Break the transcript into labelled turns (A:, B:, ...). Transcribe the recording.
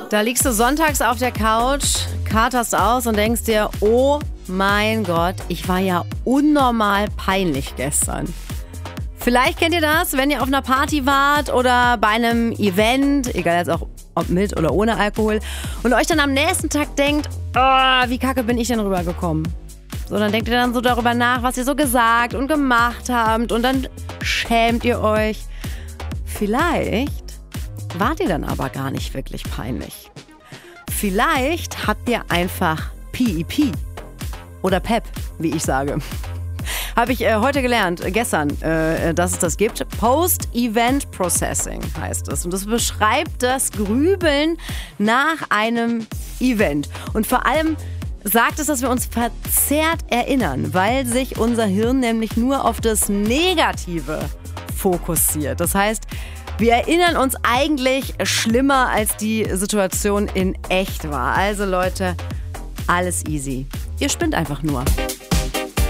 A: Da liegst du sonntags auf der Couch, katerst aus und denkst dir, oh mein Gott, ich war ja unnormal peinlich gestern. Vielleicht kennt ihr das, wenn ihr auf einer Party wart oder bei einem Event, egal jetzt auch ob mit oder ohne Alkohol, und euch dann am nächsten Tag denkt, oh, wie kacke bin ich denn rübergekommen? So, dann denkt ihr dann so darüber nach, was ihr so gesagt und gemacht habt, und dann schämt ihr euch. Vielleicht wart ihr dann aber gar nicht wirklich peinlich. Vielleicht habt ihr einfach PEP oder PEP, wie ich sage. Habe ich heute gelernt, gestern, dass es das gibt. Post-Event Processing heißt es. Und das beschreibt das Grübeln nach einem Event. Und vor allem sagt es, dass wir uns verzerrt erinnern, weil sich unser Hirn nämlich nur auf das Negative fokussiert. Das heißt, wir erinnern uns eigentlich schlimmer, als die Situation in echt war. Also Leute, alles easy. Ihr spinnt einfach nur.